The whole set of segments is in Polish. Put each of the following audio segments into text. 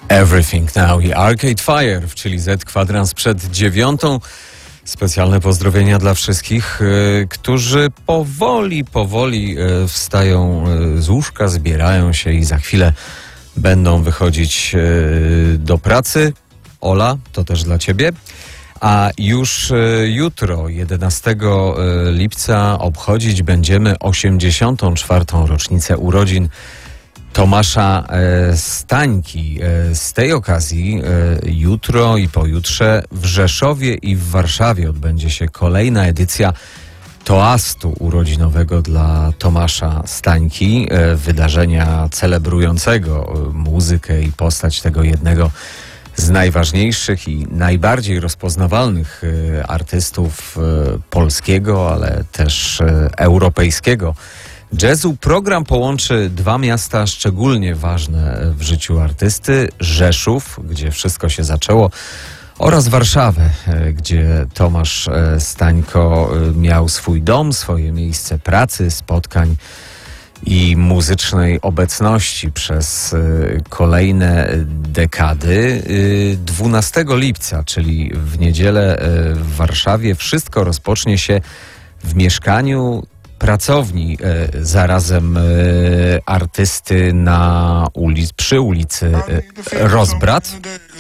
Everything Now i Arcade Fire, czyli Z kwadrans przed 9. Specjalne pozdrowienia dla wszystkich, którzy powoli wstają z łóżka, zbierają się i za chwilę będą wychodzić do pracy. Ola, to też dla ciebie. A już jutro, 11 lipca, obchodzić będziemy 84. rocznicę urodzin Tomasza Stańki. Z tej okazji jutro i pojutrze w Rzeszowie i w Warszawie odbędzie się kolejna edycja toastu urodzinowego dla Tomasza Stańki, wydarzenia celebrującego muzykę i postać tego jednego z najważniejszych i najbardziej rozpoznawalnych artystów polskiego, ale też europejskiego jazzu. Program połączy dwa miasta szczególnie ważne w życiu artysty: Rzeszów, gdzie wszystko się zaczęło, oraz Warszawę, gdzie Tomasz Stańko miał swój dom, swoje miejsce pracy, spotkań i muzycznej obecności przez kolejne dekady. 12 lipca, czyli w niedzielę w Warszawie, wszystko rozpocznie się w mieszkaniu pracowni zarazem artysty przy ulicy Rozbrat.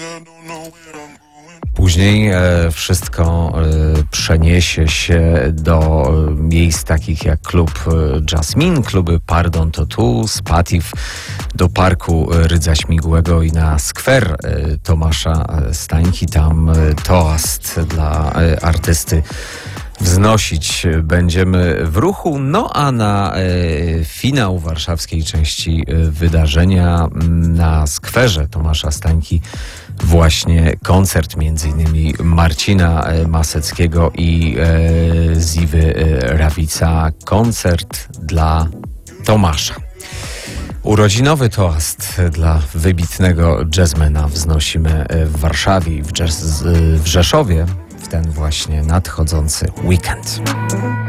Później wszystko przeniesie się do miejsc takich jak klub Jasmine, kluby Pardon to tu, Spatif, do Parku Rydza Śmigłego i na skwer Tomasza Stańki. Tam toast dla artysty wznosić będziemy w ruchu. No a na finał warszawskiej części wydarzenia na skwerze Tomasza Stańki właśnie koncert m.in. Marcina Maseckiego i Ziwy Rawica. Koncert dla Tomasza. Urodzinowy toast dla wybitnego jazzmana wznosimy w Warszawie i w Rzeszowie w ten właśnie nadchodzący weekend.